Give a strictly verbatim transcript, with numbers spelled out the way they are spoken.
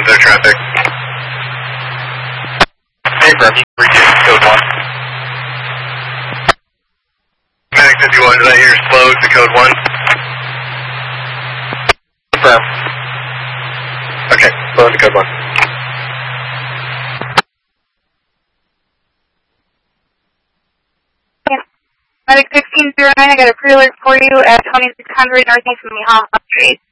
their traffic. Hey, from you regain code one. Medic fifty-one, did I hear slow to code one? Confirm. Okay, slow to code one. Medic sixteen zero nine, I got a pre-alert for you at twenty-six hundred Northeast Minnehaha Street.